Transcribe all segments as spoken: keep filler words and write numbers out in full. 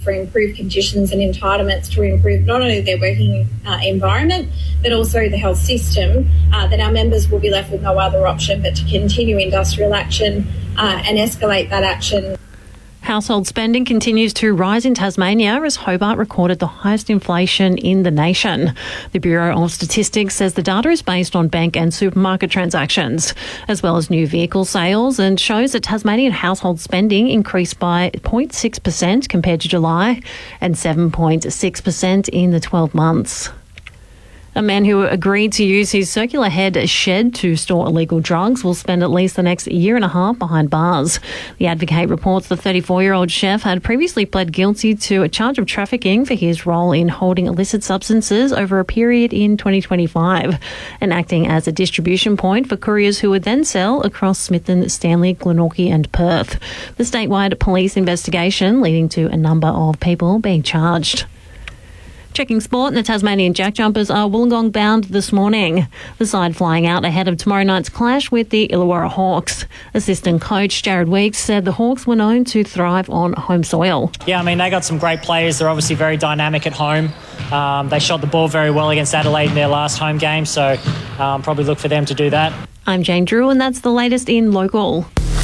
for improved conditions and entitlements to improve not only their working uh, environment, but also the health system, uh, then our members will be left with no other option but to continue industrial action uh, and escalate that action. Household spending continues to rise in Tasmania as Hobart recorded the highest inflation in the nation. The Bureau of Statistics says the data is based on bank and supermarket transactions, as well as new vehicle sales, and shows that Tasmanian household spending increased by zero point six percent compared to July and seven point six percent in the twelve months. A man who agreed to use his circular head shed to store illegal drugs will spend at least the next year and a half behind bars. The Advocate reports the thirty-four-year-old chef had previously pled guilty to a charge of trafficking for his role in holding illicit substances over a period in twenty twenty-five and acting as a distribution point for couriers who would then sell across Smithton, Stanley, Glenorchy and Perth. The statewide police investigation leading to a number of people being charged. Checking sport, the Tasmanian Jack Jumpers are Wollongong bound this morning. The side flying out ahead of tomorrow night's clash with the Illawarra Hawks. Assistant coach Jared Weeks said the Hawks were known to thrive on home soil. Yeah, I mean, they got some great players. They're obviously very dynamic at home. Um, they shot the ball very well against Adelaide in their last home game, so um, probably look for them to do that. I'm Jane Drew, and that's the latest in local.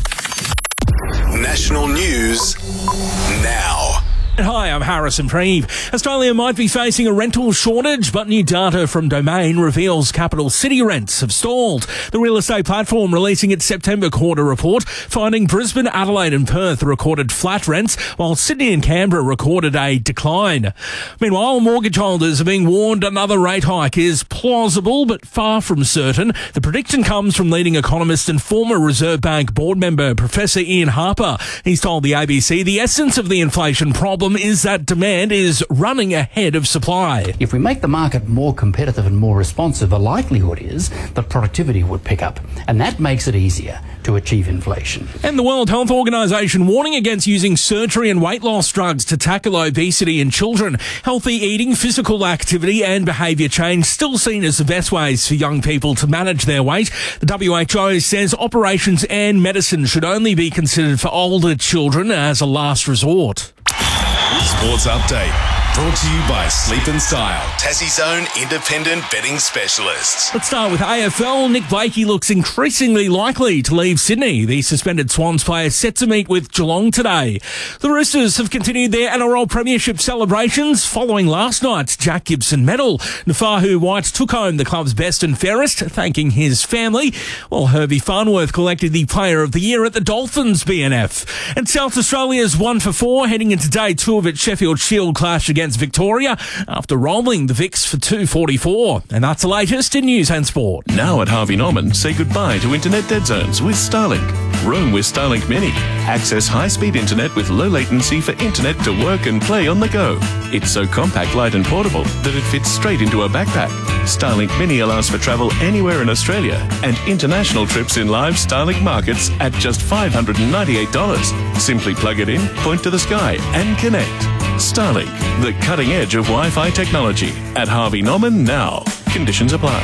National news now. Hi, I'm Harrison Preeve. Australia might be facing a rental shortage, but new data from Domain reveals capital city rents have stalled. The real estate platform releasing its September quarter report, finding Brisbane, Adelaide and Perth recorded flat rents, while Sydney and Canberra recorded a decline. Meanwhile, mortgage holders are being warned another rate hike is plausible, but far from certain. The prediction comes from leading economist and former Reserve Bank board member Professor Ian Harper. He's told the A B C the essence of the inflation problem is that demand is running ahead of supply. If we make the market more competitive and more responsive, the likelihood is that productivity would pick up, and that makes it easier to achieve inflation. And the World Health Organization warning against using surgery and weight loss drugs to tackle obesity in children. Healthy eating, physical activity and behaviour change still seen as the best ways for young people to manage their weight. The W H O says operations and medicine should only be considered for older children as a last resort. Sports Update, brought to you by Sleep and Style, Tassie's own independent betting specialists. Let's start with A F L. Nick Blakey looks increasingly likely to leave Sydney. The suspended Swans player set to meet with Geelong today. The Roosters have continued their N R L Premiership celebrations following last night's Jack Gibson medal. Nafahu White took home the club's best and fairest, thanking his family, while Herbie Farnworth collected the Player of the Year at the Dolphins B N F. And South Australia's one for four heading into day two of its Sheffield Shield clash against Victoria after rolling the Vicks for two forty-four. And that's the latest in news and sport. Now at Harvey Norman, say goodbye to internet dead zones with Starlink. Roam with Starlink Mini. Access high-speed internet with low latency for internet to work and play on the go. It's so compact, light and portable that it fits straight into a backpack. Starlink Mini allows for travel anywhere in Australia and international trips in live Starlink markets at just five hundred ninety-eight dollars. Simply plug it in, point to the sky and connect. Starlink, the cutting edge of Wi-Fi technology. At Harvey Norman now. Conditions apply.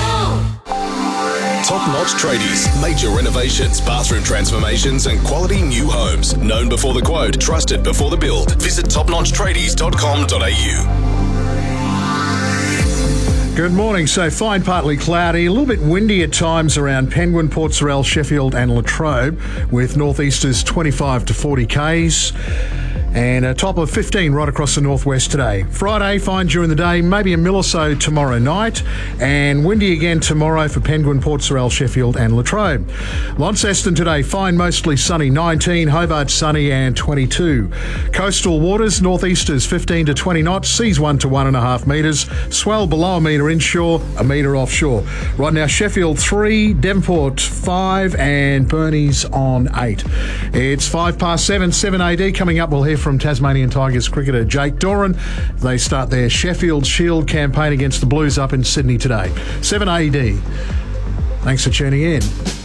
Top-notch tradies, major renovations, bathroom transformations and quality new homes. Known before the quote, trusted before the build. Visit top notch tradies dot com dot a u. Good morning. So fine, partly cloudy, a little bit windy at times around Penguin, Port Sorell, Sheffield and Latrobe, with northeasters twenty-five to forty k's. And a top of fifteen right across the northwest today. Friday, fine during the day, maybe a mill or so tomorrow night. And windy again tomorrow for Penguin, Port Sorell, Sheffield and Latrobe. Launceston today, fine, mostly sunny, nineteen. Hobart, sunny and twenty-two. Coastal waters, northeasters, fifteen to twenty knots. Seas one to one and a half metres. Swell below a metre inshore, a metre offshore. Right now, Sheffield three, Devonport five and Burnies on eight. It's five past seven, seven A D. Coming up, we'll hear from Tasmanian Tigers cricketer Jake Doran. They start their Sheffield Shield campaign against the Blues up in Sydney today. seven A D. Thanks for tuning in.